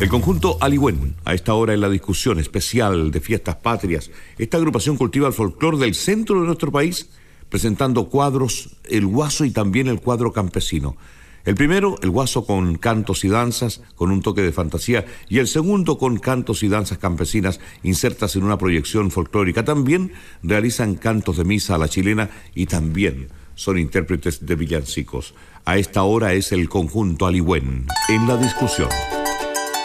El conjunto Alihuén, a esta hora en la discusión especial de Fiestas Patrias. Esta agrupación cultiva el folclore del centro de nuestro país, presentando cuadros, el guaso y también el cuadro campesino. El primero, el guaso con cantos y danzas, con un toque de fantasía, y el segundo con cantos y danzas campesinas insertas en una proyección folclórica. También realizan cantos de misa a la chilena y también son intérpretes de villancicos. A esta hora es el conjunto Alihuén en la discusión.